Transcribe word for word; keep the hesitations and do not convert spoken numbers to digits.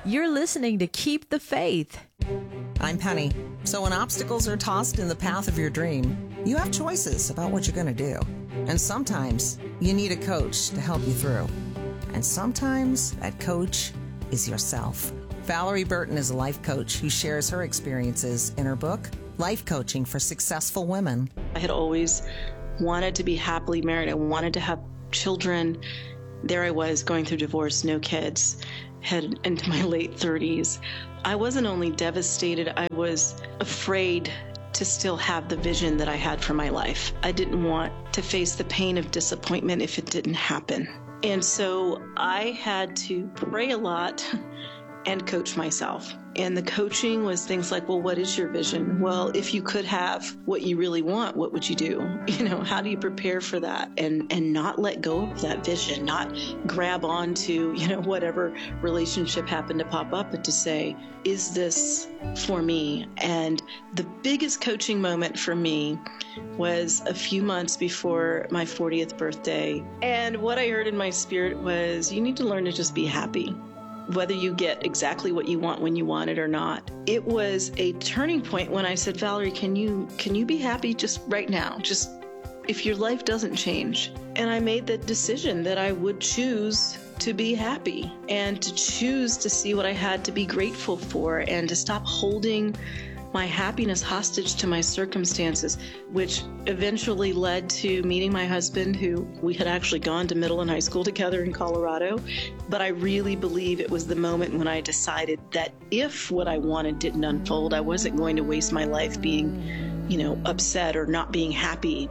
You're listening to Keep the Faith. I'm Penny. So when obstacles are tossed in the path of your dream, you have choices about what you're going to do. And sometimes you need a coach to help you through. And sometimes that coach is yourself. Valerie Burton is a life coach who shares her experiences in her book, Life Coaching for Successful Women. I had always wanted to be happily married. I wanted to have children. There I was going through divorce, no kids, headed into my late thirties. I wasn't only devastated, I was afraid to still have the vision that I had for my life. I didn't want to face the pain of disappointment if it didn't happen. And so I had to pray a lot and coach myself. And the coaching was things like, well, what is your vision? Well, if you could have what you really want, what would you do? You know, how do you prepare for that and, and not let go of that vision, not grab onto, you know, whatever relationship happened to pop up, but to say, is this for me? And the biggest coaching moment for me was a few months before my fortieth birthday. And what I heard in my spirit was, you need to learn to just be happy, whether you get exactly what you want when you want it or not. It was a turning point when I said, Valerie, can you can you be happy just right now? Just if your life doesn't change. And I made that decision that I would choose to be happy and to choose to see what I had to be grateful for and to stop holding my happiness hostage to my circumstances, which eventually led to meeting my husband, who we had actually gone to middle and high school together in Colorado. But I really believe it was the moment when I decided that if what I wanted didn't unfold, I wasn't going to waste my life being, you know, upset or not being happy.